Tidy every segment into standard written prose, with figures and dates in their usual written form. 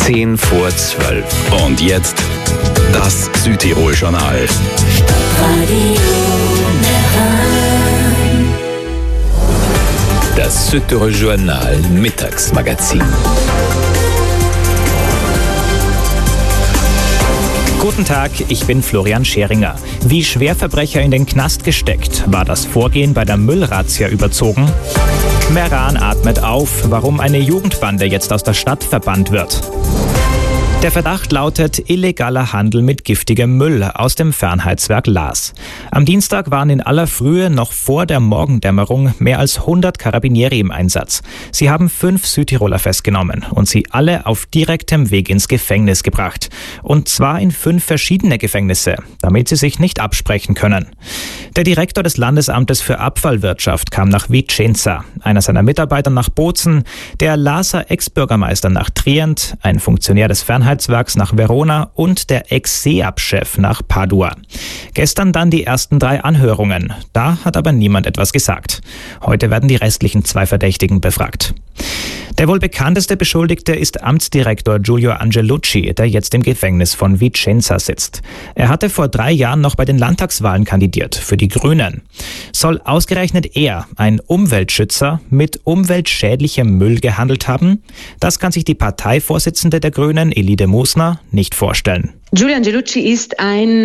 10 vor 12. Und jetzt das Südtirol-Journal. Das Südtirol-Journal Mittagsmagazin. Guten Tag, ich bin Florian Scheringer. Wie Schwerverbrecher in den Knast gesteckt? War das Vorgehen bei der Müllrazzia überzogen? Meran atmet auf, warum eine Jugendbande jetzt aus der Stadt verbannt wird. Der Verdacht lautet illegaler Handel mit giftigem Müll aus dem Fernheitswerk Laas. Am Dienstag waren in aller Frühe noch vor der Morgendämmerung mehr als 100 Carabinieri im Einsatz. Sie haben 5 Südtiroler festgenommen und sie alle auf direktem Weg ins Gefängnis gebracht. Und zwar in 5 verschiedene Gefängnisse, damit sie sich nicht absprechen können. Der Direktor des Landesamtes für Abfallwirtschaft kam nach Vicenza, einer seiner Mitarbeiter nach Bozen, der Laaser Ex-Bürgermeister nach Trient, ein Funktionär des Fernheitswerks nach Verona und der Ex-SEAB-Chef nach Padua. Gestern dann die ersten 3 Anhörungen. Da hat aber niemand etwas gesagt. Heute werden die restlichen 2 Verdächtigen befragt. Der wohl bekannteste Beschuldigte ist Amtsdirektor Giulio Angelucci, der jetzt im Gefängnis von Vicenza sitzt. Er hatte vor 3 Jahren noch bei den Landtagswahlen kandidiert, für die Grünen. Soll ausgerechnet er, ein Umweltschützer, mit umweltschädlichem Müll gehandelt haben? Das kann sich die Parteivorsitzende der Grünen, Elide Musner, nicht vorstellen. Giulio Angelucci ist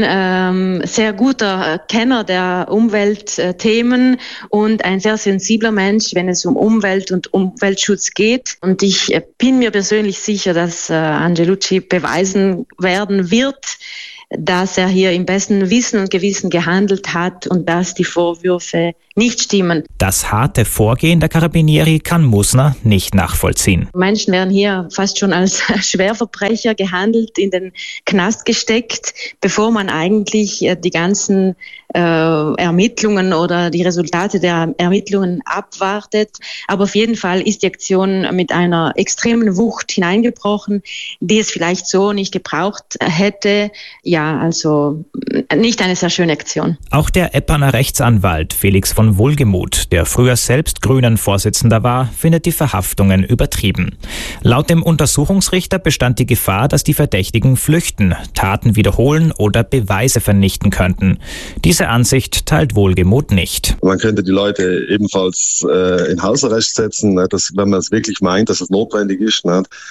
ein sehr guter Kenner der Umweltthemen und ein sehr sensibler Mensch, wenn es um Umwelt und Umweltschutz geht. Und ich bin mir persönlich sicher, dass Angelucci beweisen werden wird, dass er hier im besten Wissen und Gewissen gehandelt hat und dass die Vorwürfe nicht stimmen. Das harte Vorgehen der Carabinieri kann Musner nicht nachvollziehen. Menschen werden hier fast schon als Schwerverbrecher gehandelt, in den Knast gesteckt, bevor man eigentlich die ganzen Ermittlungen oder die Resultate der Ermittlungen abwartet. Aber auf jeden Fall ist die Aktion mit einer extremen Wucht hineingebrochen, die es vielleicht so nicht gebraucht hätte. Ja, also nicht eine sehr schöne Aktion. Auch der Epperner Rechtsanwalt Felix von Wohlgemuth, der früher selbst Grünen-Vorsitzender war, findet die Verhaftungen übertrieben. Laut dem Untersuchungsrichter bestand die Gefahr, dass die Verdächtigen flüchten, Taten wiederholen oder Beweise vernichten könnten. Diese Ansicht teilt Wohlgemuth nicht. Man könnte die Leute ebenfalls in Hausarrest setzen, wenn man es wirklich meint, dass es notwendig ist.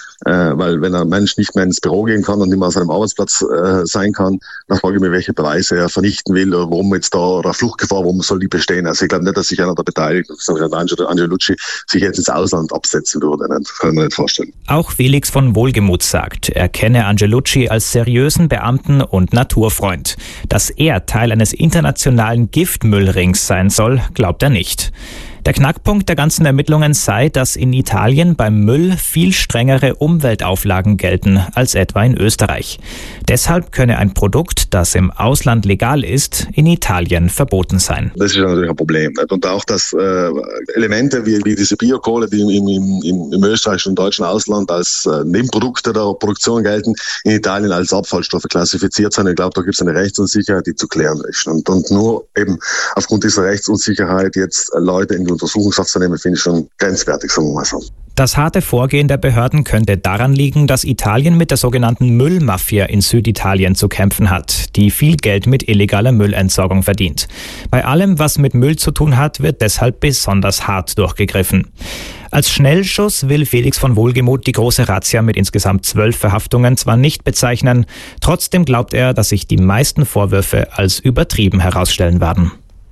Weil wenn ein Mensch nicht mehr ins Büro gehen kann und nicht mehr an seinem Arbeitsplatz sein kann, dann frage ich mich, welche Beweise er vernichten will oder warum jetzt da oder Fluchtgefahr, warum soll die bestehen. Also ich glaube nicht, dass sich einer der Beteiligten, Angelucci, sich jetzt ins Ausland absetzen würde. Das kann man nicht vorstellen. Auch Felix von Wohlgemuth sagt, er kenne Angelucci als seriösen Beamten und Naturfreund. Dass er Teil eines internationalen Giftmüllrings sein soll, glaubt er nicht. Der Knackpunkt der ganzen Ermittlungen sei, dass in Italien beim Müll viel strengere Umweltauflagen gelten als etwa in Österreich. Deshalb könne ein Produkt, das im Ausland legal ist, in Italien verboten sein. Das ist natürlich ein Problem. Und auch, dass Elemente wie diese Biokohle, die im österreichischen und deutschen Ausland als Nebenprodukte der Produktion gelten, in Italien als Abfallstoffe klassifiziert sind. Ich glaube, da gibt es eine Rechtsunsicherheit, die zu klären ist. Und nur eben aufgrund dieser Rechtsunsicherheit jetzt Leute in die Untersuchungshaft zu nehmen, finde ich schon grenzwertig, sagen wir mal so. Das harte Vorgehen der Behörden könnte daran liegen, dass Italien mit der sogenannten Müllmafia in Süditalien zu kämpfen hat, die viel Geld mit illegaler Müllentsorgung verdient. Bei allem, was mit Müll zu tun hat, wird deshalb besonders hart durchgegriffen. Als Schnellschuss will Felix von Wohlgemuth die große Razzia mit insgesamt 12 Verhaftungen zwar nicht bezeichnen, trotzdem glaubt er, dass sich die meisten Vorwürfe als übertrieben herausstellen werden.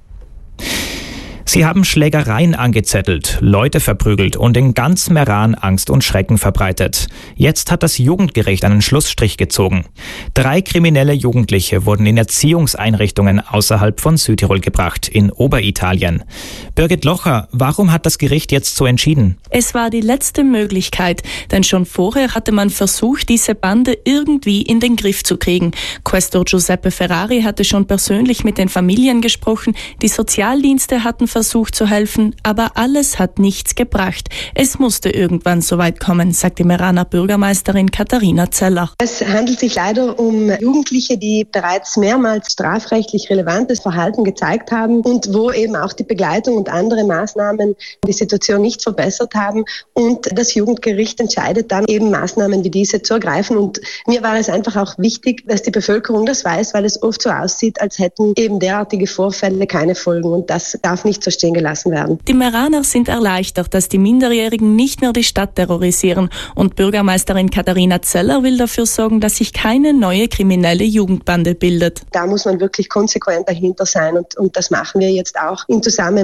Sie haben Schlägereien angezettelt, Leute verprügelt und in ganz Meran Angst und Schrecken verbreitet. Jetzt hat das Jugendgericht einen Schlussstrich gezogen. 3 kriminelle Jugendliche wurden in Erziehungseinrichtungen außerhalb von Südtirol gebracht, in Oberitalien. Birgit Locher, warum hat das Gericht jetzt so entschieden? Es war die letzte Möglichkeit, denn schon vorher hatte man versucht, diese Bande irgendwie in den Griff zu kriegen. Questor Giuseppe Ferrari hatte schon persönlich mit den Familien gesprochen, die Sozialdienste hatten versucht zu helfen, aber alles hat nichts gebracht. Es musste irgendwann so weit kommen, sagt die Meraner Bürgermeisterin Katharina Zeller. Es handelt sich leider um Jugendliche, die bereits mehrmals strafrechtlich relevantes Verhalten gezeigt haben und wo eben auch die Begleitung und andere Maßnahmen die Situation nicht verbessert haben. Und das Jugendgericht entscheidet dann eben Maßnahmen wie diese zu ergreifen. Und mir war es einfach auch wichtig, dass die Bevölkerung das weiß, weil es oft so aussieht, als hätten eben derartige Vorfälle keine Folgen. Und das darf nicht so stehen gelassen werden. Die Meraner sind erleichtert, dass die Minderjährigen nicht mehr die Stadt terrorisieren. Und Bürgermeisterin Katharina Zeller will dafür sorgen, dass sich keine neue kriminelle Jugendbande bildet. Da muss man wirklich konsequent dahinter sein. Und das machen wir jetzt auch in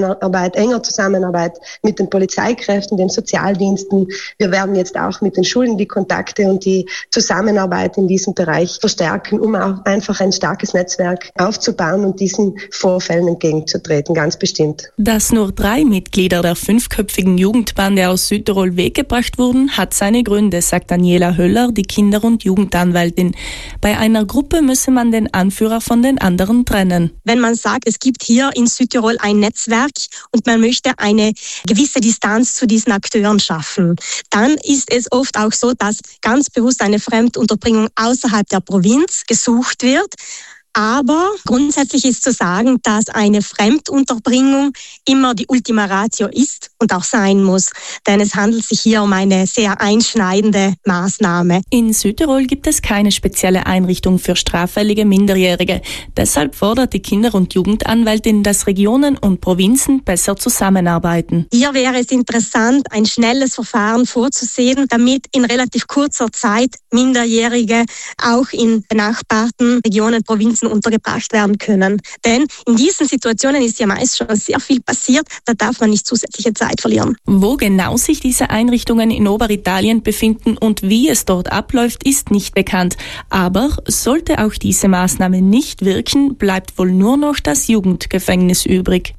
enger Zusammenarbeit mit den Polizeikräften, den Sozialdiensten. Wir werden jetzt auch mit den Schulen die Kontakte und die Zusammenarbeit in diesem Bereich verstärken, um auch einfach ein starkes Netzwerk aufzubauen und diesen Vorfällen entgegenzutreten, ganz bestimmt. Dass nur 3 Mitglieder der 5-köpfigen Jugendbande aus Südtirol weggebracht wurden, hat seine Gründe, sagt Daniela Höller, die Kinder- und Jugendanwältin. Bei einer Gruppe müsse man den Anführer von den anderen trennen. Wenn man sagt, es gibt hier in Südtirol ein Netzwerk und man möchte eine gewisse Distanz zu diesen Akteuren schaffen, dann ist es oft auch so, dass ganz bewusst eine Fremdunterbringung außerhalb der Provinz gesucht wird. Aber grundsätzlich ist zu sagen, dass eine Fremdunterbringung immer die Ultima Ratio ist und auch sein muss. Denn es handelt sich hier um eine sehr einschneidende Maßnahme. In Südtirol gibt es keine spezielle Einrichtung für straffällige Minderjährige. Deshalb fordert die Kinder- und Jugendanwältin, dass Regionen und Provinzen besser zusammenarbeiten. Hier wäre es interessant, ein schnelles Verfahren vorzusehen, damit in relativ kurzer Zeit Minderjährige auch in benachbarten Regionen, Provinzen untergebracht werden können. Denn in diesen Situationen ist ja meist schon sehr viel passiert, da darf man nicht zusätzliche Zeit verlieren. Wo genau sich diese Einrichtungen in Oberitalien befinden und wie es dort abläuft, ist nicht bekannt. Aber sollte auch diese Maßnahme nicht wirken, bleibt wohl nur noch das Jugendgefängnis übrig.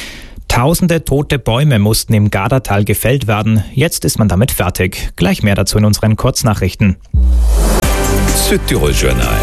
Tausende tote Bäume mussten im Gardatal gefällt werden. Jetzt ist man damit fertig. Gleich mehr dazu in unseren Kurznachrichten. Südtirol Journal.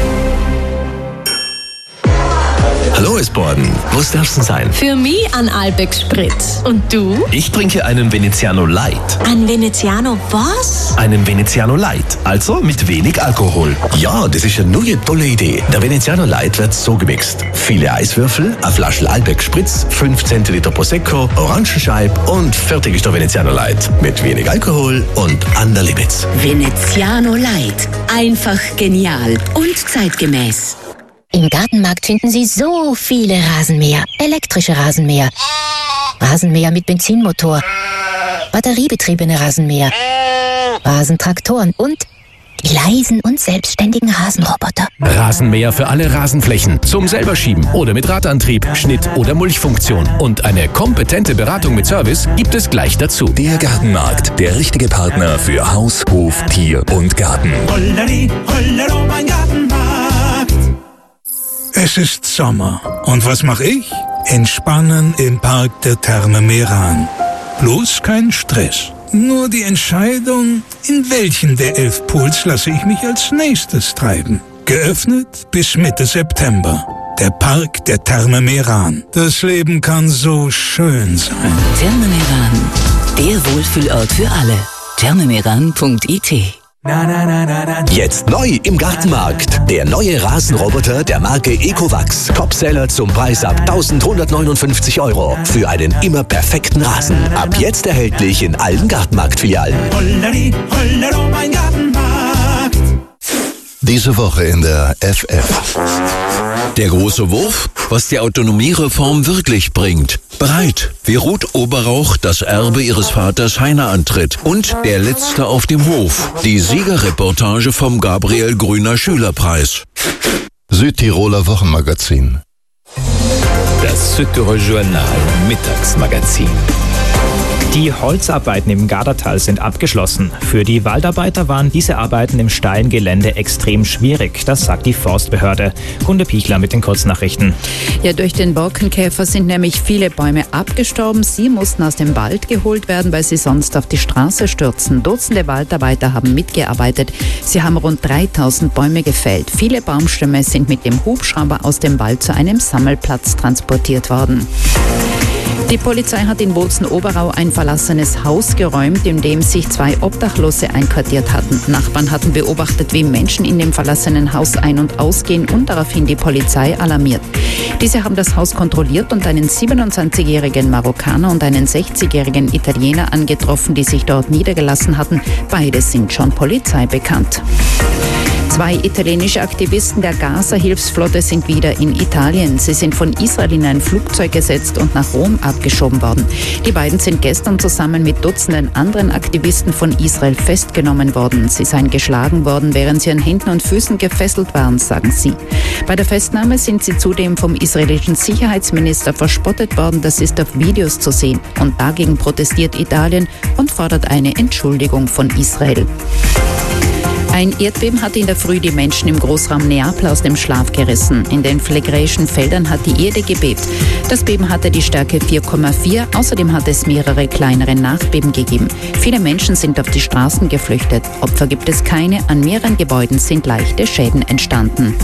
Hallo Esborden, was darf's denn sein? Für mich ein Albeck Spritz. Und du? Ich trinke einen Veneziano Light. Ein Veneziano was? Einen Veneziano Light, also mit wenig Alkohol. Ja, das ist eine neue tolle Idee. Der Veneziano Light wird so gemixt. Viele Eiswürfel, eine Flasche Albeck Spritz, 5 Zentiliter Prosecco, Orangenscheib und fertig ist der Veneziano Light. Mit wenig Alkohol und an der Limits. Veneziano Light. Einfach genial und zeitgemäß. Im Gartenmarkt finden Sie so viele Rasenmäher, elektrische Rasenmäher, Rasenmäher mit Benzinmotor, batteriebetriebene Rasenmäher, Rasentraktoren und die leisen und selbstständigen Rasenroboter. Rasenmäher für alle Rasenflächen, zum selberschieben oder mit Radantrieb, Schnitt- oder Mulchfunktion. Und eine kompetente Beratung mit Service gibt es gleich dazu. Der Gartenmarkt, der richtige Partner für Haus, Hof, Tier und Garten. Holleri, hollero, mein Gartenmarkt. Es ist Sommer. Und was mache ich? Entspannen im Park der Therme Meran. Bloß kein Stress. Nur die Entscheidung, in welchen der 11 Pools lasse ich mich als nächstes treiben. Geöffnet bis Mitte September. Der Park der Therme Meran. Das Leben kann so schön sein. Therme Meran. Der Wohlfühlort für alle. thermemeran.it. Jetzt neu im Gartenmarkt. Der neue Rasenroboter der Marke Ecovacs. Topseller zum Preis ab 1.159 € für einen immer perfekten Rasen. Ab jetzt erhältlich in allen Gartenmarktfilialen. Holleri, hollero, mein Gartenmarkt. Diese Woche in der FF. Der große Wurf, was die Autonomiereform wirklich bringt. Bereit, wie Ruth Oberrauch das Erbe ihres Vaters Heiner antritt. Und der Letzte auf dem Hof. Die Siegerreportage vom Gabriel Grüner Schülerpreis. Südtiroler Wochenmagazin. Das Südtirol Journal Mittagsmagazin. Die Holzarbeiten im Gardatal sind abgeschlossen. Für die Waldarbeiter waren diese Arbeiten im steilen Gelände extrem schwierig. Das sagt die Forstbehörde. Gunde Pichler mit den Kurznachrichten. Ja, durch den Borkenkäfer sind nämlich viele Bäume abgestorben. Sie mussten aus dem Wald geholt werden, weil sie sonst auf die Straße stürzen. Dutzende Waldarbeiter haben mitgearbeitet. Sie haben rund 3000 Bäume gefällt. Viele Baumstämme sind mit dem Hubschrauber aus dem Wald zu einem Sammelplatz transportiert worden. Die Polizei hat in Bozen-Oberau ein verlassenes Haus geräumt, in dem sich 2 Obdachlose einquartiert hatten. Nachbarn hatten beobachtet, wie Menschen in dem verlassenen Haus ein- und ausgehen und daraufhin die Polizei alarmiert. Diese haben das Haus kontrolliert und einen 27-jährigen Marokkaner und einen 60-jährigen Italiener angetroffen, die sich dort niedergelassen hatten. Beide sind schon Polizei bekannt. 2 italienische Aktivisten der Gaza-Hilfsflotte sind wieder in Italien. Sie sind von Israel in ein Flugzeug gesetzt und nach Rom abgeschoben worden. Die beiden sind gestern zusammen mit Dutzenden anderen Aktivisten von Israel festgenommen worden. Sie seien geschlagen worden, während sie an Händen und Füßen gefesselt waren, sagen sie. Bei der Festnahme sind sie zudem vom israelischen Sicherheitsminister verspottet worden. Das ist auf Videos zu sehen. Und dagegen protestiert Italien und fordert eine Entschuldigung von Israel. Ein Erdbeben hat in der Früh die Menschen im Großraum Neapel aus dem Schlaf gerissen. In den phlegräischen Feldern hat die Erde gebebt. Das Beben hatte die Stärke 4,4. Außerdem hat es mehrere kleinere Nachbeben gegeben. Viele Menschen sind auf die Straßen geflüchtet. Opfer gibt es keine. An mehreren Gebäuden sind leichte Schäden entstanden.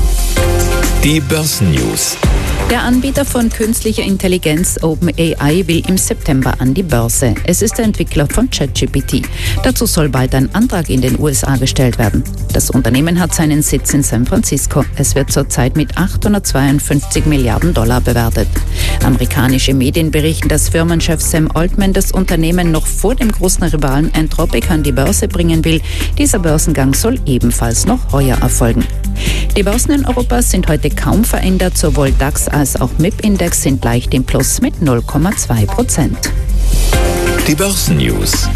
Die Börsennews. Der Anbieter von künstlicher Intelligenz OpenAI will im September an die Börse. Es ist der Entwickler von ChatGPT. Dazu soll bald ein Antrag in den USA gestellt werden. Das Unternehmen hat seinen Sitz in San Francisco. Es wird zurzeit mit $852 Milliarden bewertet. Amerikanische Medien berichten, dass Firmenchef Sam Altman das Unternehmen noch vor dem großen Rivalen Anthropic an die Börse bringen will. Dieser Börsengang soll ebenfalls noch heuer erfolgen. Die Börsen in Europa sind heute kaum verändert. Sowohl DAX als auch MIP-Index sind leicht im Plus mit 0,2%. Die Börsennews.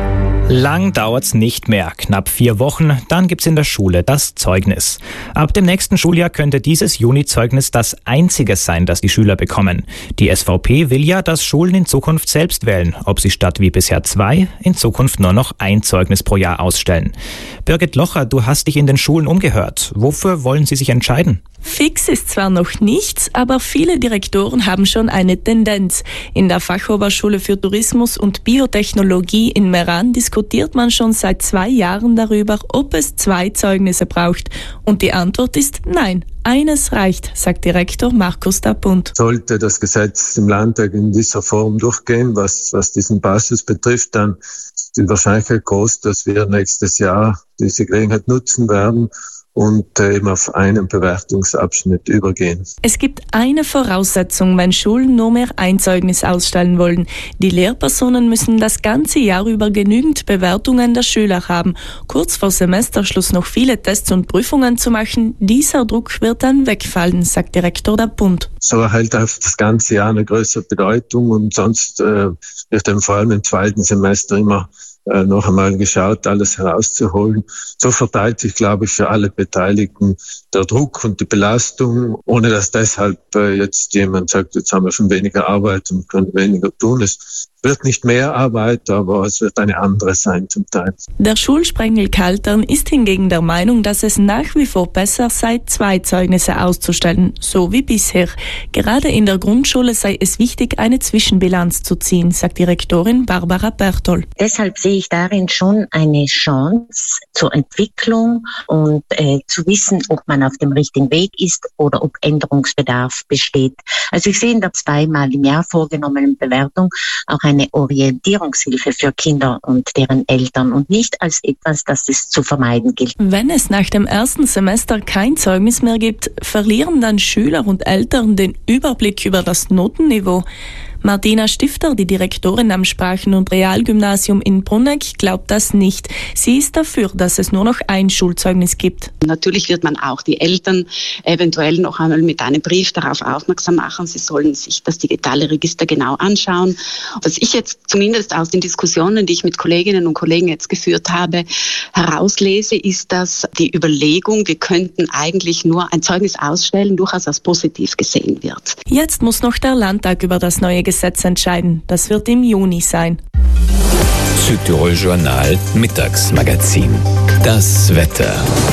Lang dauert's nicht mehr. Knapp 4 Wochen, dann gibt's in der Schule das Zeugnis. Ab dem nächsten Schuljahr könnte dieses Juni-Zeugnis das einzige sein, das die Schüler bekommen. Die SVP will ja, dass Schulen in Zukunft selbst wählen, ob sie statt wie bisher 2 in Zukunft nur noch 1 Zeugnis pro Jahr ausstellen. Birgit Locher, du hast dich in den Schulen umgehört. Wofür wollen sie sich entscheiden? Fix ist zwar noch nichts, aber viele Direktoren haben schon eine Tendenz. In der Fachoberschule für Tourismus und Biotechnologie in Meran diskutiert man schon seit 2 Jahren darüber, ob es 2 Zeugnisse braucht. Und die Antwort ist nein. Eines reicht, sagt Direktor Markus Dapunt. Sollte das Gesetz im Landtag in dieser Form durchgehen, was diesen Passus betrifft, dann ist die Wahrscheinlichkeit groß, dass wir nächstes Jahr diese Gelegenheit nutzen werden und eben auf einen Bewertungsabschnitt übergehen. Es gibt eine Voraussetzung, wenn Schulen nur mehr ein Zeugnis ausstellen wollen. Die Lehrpersonen müssen das ganze Jahr über genügend Bewertungen der Schüler haben. Kurz vor Semesterschluss noch viele Tests und Prüfungen zu machen, dieser Druck wird dann wegfallen, sagt Direktor Dapunt. So erhält auf das ganze Jahr eine größere Bedeutung und sonst wird dann vor allem im 2. Semester immer noch einmal geschaut, alles herauszuholen. So verteilt sich, glaube ich, für alle Beteiligten der Druck und die Belastung, ohne dass deshalb jetzt jemand sagt, jetzt haben wir schon weniger Arbeit und können weniger tun. Es wird nicht mehr Arbeit, aber es wird eine andere sein zum Teil. Der Schulsprengel Kaltern ist hingegen der Meinung, dass es nach wie vor besser sei, 2 Zeugnisse auszustellen, so wie bisher. Gerade in der Grundschule sei es wichtig, eine Zwischenbilanz zu ziehen, sagt die Rektorin Barbara Bertol. Deshalb sehe ich darin schon eine Chance zur Entwicklung und zu wissen, ob man auf dem richtigen Weg ist oder ob Änderungsbedarf besteht. Also ich sehe in der 2-mal im Jahr vorgenommenen Bewertung auch eine Orientierungshilfe für Kinder und deren Eltern und nicht als etwas, das es zu vermeiden gilt. Wenn es nach dem 1. Semester kein Zeugnis mehr gibt, verlieren dann Schüler und Eltern den Überblick über das Notenniveau. Martina Stifter, die Direktorin am Sprachen- und Realgymnasium in Brunegg, glaubt das nicht. Sie ist dafür, dass es nur noch ein Schulzeugnis gibt. Natürlich wird man auch die Eltern eventuell noch einmal mit einem Brief darauf aufmerksam machen. Sie sollen sich das digitale Register genau anschauen. Was ich jetzt zumindest aus den Diskussionen, die ich mit Kolleginnen und Kollegen jetzt geführt habe, herauslese, ist, dass die Überlegung, wir könnten eigentlich nur ein Zeugnis ausstellen, durchaus als positiv gesehen wird. Jetzt muss noch der Landtag über das neue Gesetz entscheiden. Das wird im Juni sein. Südtirol Journal Mittagsmagazin. Das Wetter.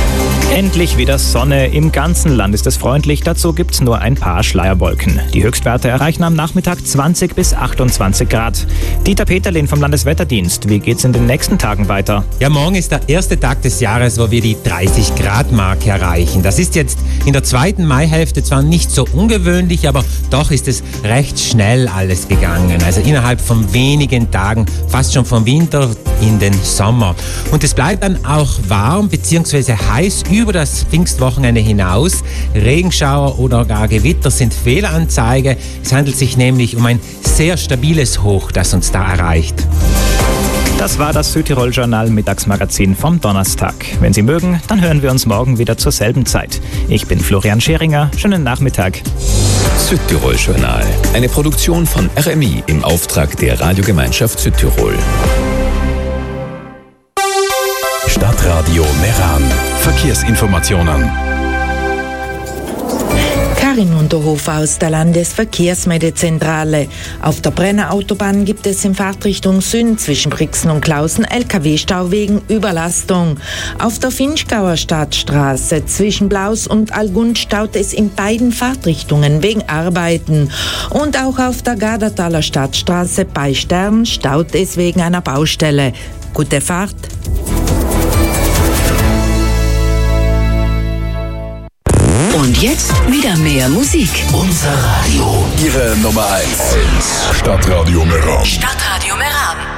Endlich wieder Sonne. Im ganzen Land ist es freundlich. Dazu gibt's nur ein paar Schleierwolken. Die Höchstwerte erreichen am Nachmittag 20 bis 28 Grad. Dieter Peterlin vom Landeswetterdienst. Wie geht's in den nächsten Tagen weiter? Ja, morgen ist der erste Tag des Jahres, wo wir die 30-Grad-Marke erreichen. Das ist jetzt in der zweiten Maihälfte zwar nicht so ungewöhnlich, aber doch ist es recht schnell alles gegangen. Also innerhalb von wenigen Tagen, fast schon vom Winter in den Sommer. Und es bleibt dann auch warm bzw. heiß über das Pfingstwochenende hinaus. Regenschauer oder gar Gewitter sind Fehlanzeige. Es handelt sich nämlich um ein sehr stabiles Hoch, das uns da erreicht. Das war das Südtirol-Journal Mittagsmagazin vom Donnerstag. Wenn Sie mögen, dann hören wir uns morgen wieder zur selben Zeit. Ich bin Florian Scheringer. Schönen Nachmittag. Südtirol-Journal. Eine Produktion von RMI im Auftrag der Radiogemeinschaft Südtirol. Stadtradio Meran. Verkehrsinformationen. Karin Unterhofer aus der Landesverkehrsmeldezentrale. Auf der Brenner Autobahn gibt es in Fahrtrichtung Süden zwischen Brixen und Klausen LKW-Stau wegen Überlastung. Auf der Finchgauer Stadtstraße zwischen Blaus und Algund staut es in beiden Fahrtrichtungen wegen Arbeiten. Und auch auf der Gardertaler Stadtstraße bei Stern staut es wegen einer Baustelle. Gute Fahrt! Und jetzt wieder mehr Musik. Unser Radio. Ihre Nummer 1. Stadtradio Meran. Stadtradio Meran.